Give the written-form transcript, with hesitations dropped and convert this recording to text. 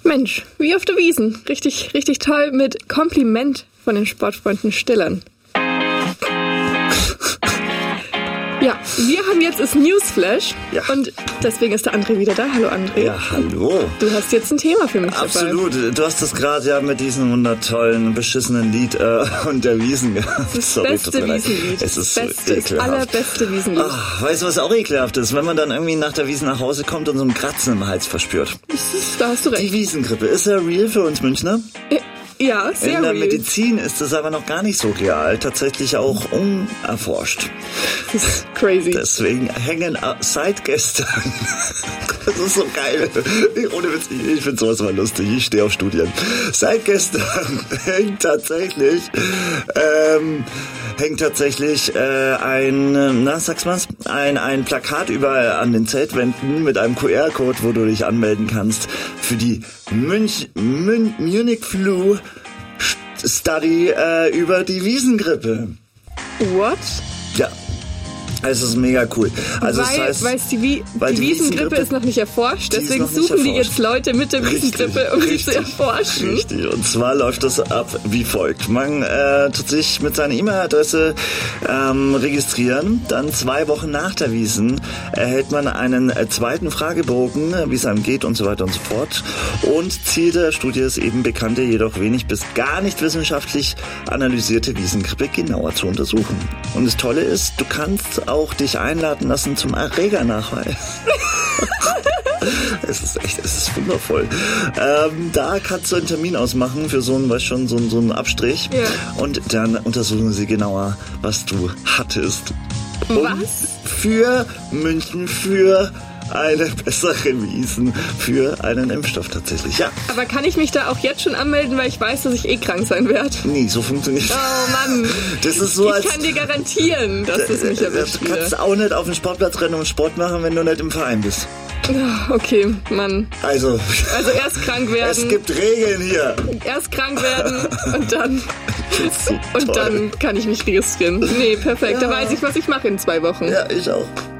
Mensch, wie auf der Wiesn. Richtig, richtig toll mit Kompliment von den Sportfreunden Stillern. Ja, wir haben jetzt das Newsflash und deswegen ist der André wieder da. Hallo André. Ja, hallo. Du hast jetzt ein Thema für mich dabei. Absolut. Du hast das gerade mit diesem wundertollen, beschissenen Lied und der Wiesn. Das beste Wiesenlied. Es ist das allerbeste Wiesenlied. Weißt du, was auch ekelhaft ist? Wenn man dann irgendwie nach der Wiesn nach Hause kommt und so ein Kratzen im Hals verspürt. Da hast du recht. Die Wiesengrippe, ist ja real für uns Münchner? Ja, sehr In der real. Medizin ist es aber noch gar nicht so real, tatsächlich auch unerforscht. Das ist crazy. Deswegen hängen seit gestern, das ist so geil, ohne Witz, ich finde sowas mal lustig, ich stehe auf Studien. Seit gestern hängt tatsächlich ein Plakat überall an den Zeltwänden mit einem QR-Code, wo du dich anmelden kannst für die Munich Flu Study über die Wiesengrippe. What? Ja. Es ist mega cool. Also Weil die Wiesengrippe ist noch nicht erforscht, deswegen suchen die jetzt Leute mit der Wiesengrippe, um sie zu erforschen. Richtig, und zwar läuft das ab wie folgt. Man tut sich mit seiner E-Mail-Adresse registrieren, dann 2 Wochen nach der Wiesn erhält man einen zweiten Fragebogen, wie es einem geht und so weiter und so fort. Und Ziel der Studie ist eben bekannte, jedoch wenig bis gar nicht wissenschaftlich analysierte Wiesengrippe genauer zu untersuchen. Und das Tolle ist, du kannst auch dich einladen lassen zum Erregernachweis. Es ist wundervoll. Da kannst du einen Termin ausmachen für so einen Abstrich. Ja. Und dann untersuchen sie genauer, was du hattest. Was? Für München, für eine bessere Wiesn, für einen Impfstoff tatsächlich, ja. Aber kann ich mich da auch jetzt schon anmelden, weil ich weiß, dass ich krank sein werde? Nee, so funktioniert das. Oh Mann. Das ist so, ich kann dir garantieren, dass es mich erwischt. Du kannst auch nicht auf den Sportplatz rennen und Sport machen, wenn du nicht im Verein bist. Okay, Mann. Also erst krank werden. Es gibt Regeln hier. Erst krank werden und dann kann ich mich registrieren. Nee, perfekt. Ja. Da weiß ich, was ich mache in 2 Wochen. Ja, ich auch.